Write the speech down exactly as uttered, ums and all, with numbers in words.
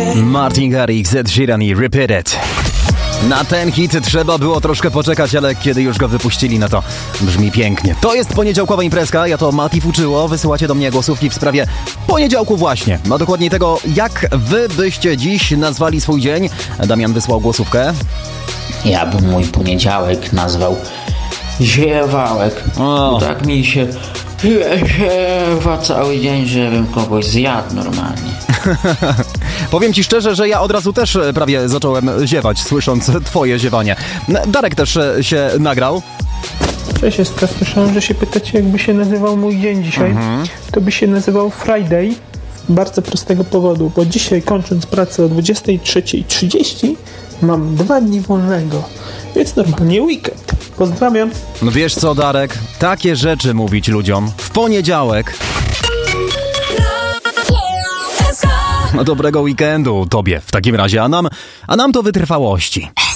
Martin Garrix, Ed Sheeran i Repeat It. Na ten hit trzeba było troszkę poczekać, ale kiedy już go wypuścili, no to brzmi pięknie. To jest poniedziałkowa imprezka, ja to Mati Fuczyło. Wysyłacie do mnie głosówki w sprawie poniedziałku właśnie. A dokładnie tego, jak wy byście dziś nazwali swój dzień. Damian wysłał głosówkę. Ja bym mój poniedziałek nazwał ziewałek. O. Bo tak mi się ziewa cały dzień, żebym kogoś zjadł normalnie. Powiem ci szczerze, że ja od razu też prawie zacząłem ziewać, słysząc twoje ziewanie. Darek też się nagrał. Cześć, Estra. Słyszałem, że się pytacie, jakby się nazywał mój dzień dzisiaj. Mhm. To by się nazywał Friday. Z bardzo prostego powodu, bo dzisiaj, kończąc pracę o dwudziesta trzecia trzydzieści, mam dwa dni wolnego, więc normalnie weekend. Pozdrawiam. No wiesz co, Darek? Takie rzeczy mówić ludziom w poniedziałek. No dobrego weekendu tobie w takim razie, a nam, a nam to wytrwałości.